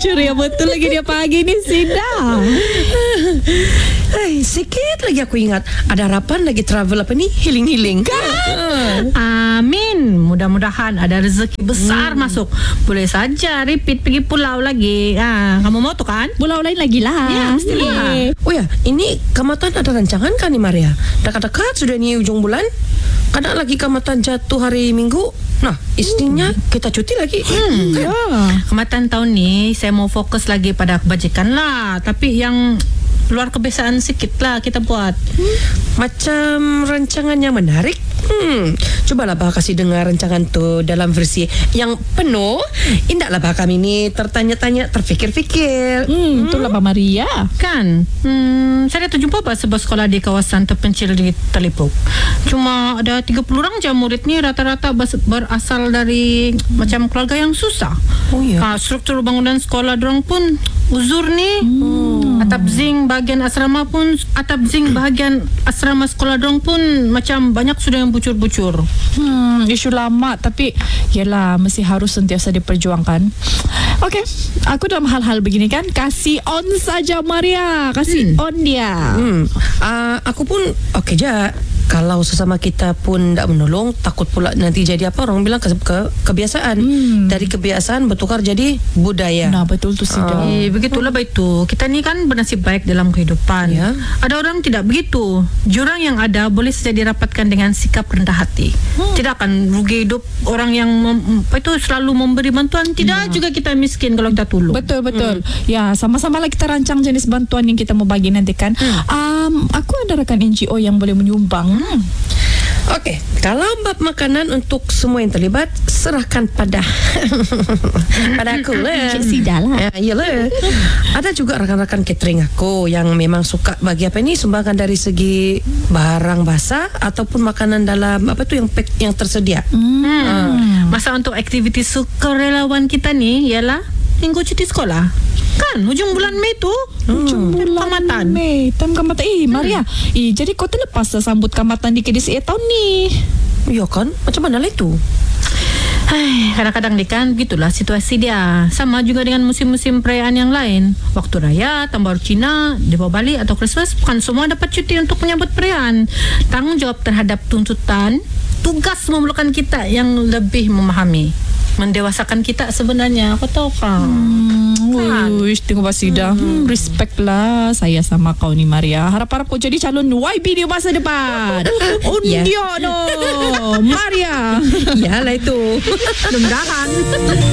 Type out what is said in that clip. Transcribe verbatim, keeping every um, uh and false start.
Ceria betul lagi dia pagi ni, Sida. Hai, sikit lagi aku ingat ada harapan lagi travel apa ni, healing-healing kan. Amin. Mudah-mudahan ada rezeki besar hmm. masuk. Boleh saja repeat pergi pulau lagi. Ha, kamu mau tu kan? Pulau lain lagi lah. Ya, mestilah. Oh ya, ini Kamatan ada rancangan kan ni Maria? Dekat-dekat sudah ni ujung bulan. Kadang lagi Kamatan jatuh hari Minggu. Nah, istilahnya hmm. kita cuti lagi. Hmm. Ya. Kamatan tahun ni saya mau fokus lagi pada kebajikan lah. Tapi yang luar kebiasaan sikit lah kita buat. Hmm. Macam rancangan yang menarik. Hmm, cobalah bah kasih dengar rancangan tu dalam versi yang penuh. Indahlah bah kami ni tertanya-tanya, terfikir-fikir. Hmm, itulah Pak Maria. Kan? Hmm, saya terjumpa bah sebuah sekolah di kawasan terpencil di Telipuk. Cuma ada tiga puluh orang je murid ni, rata-rata bas- berasal dari macam keluarga yang susah. Oh ya. Ha, struktur bangunan sekolah dorang pun uzur ni. Hmm. Atap zinc bahagian asrama pun, atap zinc bahagian asrama sekolah dorang pun macam banyak sudah yang bucur-bucur. Hmm, isu lama tapi yalah mesti harus sentiasa diperjuangkan. Okey, aku dalam hal-hal begini kan kasih on saja Maria, kasih hmm. on dia. Hmm. Uh, aku pun okey je. Kalau sesama kita pun tak menolong, takut pula nanti jadi apa orang bilang ke, ke, kebiasaan. Hmm. Dari kebiasaan bertukar jadi budaya. Nah, betul tu Sida. Uh. Eh, begitulah baik tu. Kita ni kan bernasib baik dalam kehidupan. Ya. Ada orang tidak begitu. Jurang yang ada boleh saja dirapatkan dengan sikap rendah hati. Hmm. Tidak akan rugi hidup orang yang mem, apa itu selalu memberi bantuan. Tidak ya. Juga kita miskin kalau kita tolong. Betul betul. Hmm. Ya, sama-sama lah kita rancang jenis bantuan yang kita mau bagi nanti kan. Hmm. Um, aku ada rekan N G O yang boleh menyumbang. Hmm. Okey, kalau bab makanan untuk semua yang terlibat serahkan pada pada aku lah. Cik Sida lah. Ya, iyalah. Ada juga rakan-rakan catering aku yang memang suka bagi apa ni sumbangan dari segi barang basah ataupun makanan dalam apa tu yang pack yang tersedia. Hmm. Hmm. Masa untuk aktiviti sukarelawan kita ni ialah minggu cuti sekolah. Kan hujung bulan Mei tu. Hujung hmm. bulan Kamatan. Mei. Tam Kamatan. Eh Maria, hmm. eh jadi kau terlepas sambut Kamatan di K D C A tahun ni. Ya kan? Macam mana lah itu? Hai, kadang-kadang ni kan begitulah situasi dia. Sama juga dengan musim-musim perayaan yang lain. Waktu raya, Tahun Baru Cina, Deepavali atau Christmas, bukan semua dapat cuti untuk menyambut perayaan. Tanggungjawab terhadap tuntutan, tugas memerlukan kita yang lebih memahami, mendewasakan kita sebenarnya. Kau tahu kan? Hmm. Kan? Wish, tengok Basida. Hmm. hmm, respect lah saya sama kau ni Maria. Harap-harap kau jadi calon Y B di masa depan. Undio no Maria. Yalah itu. Mudah-mudahan.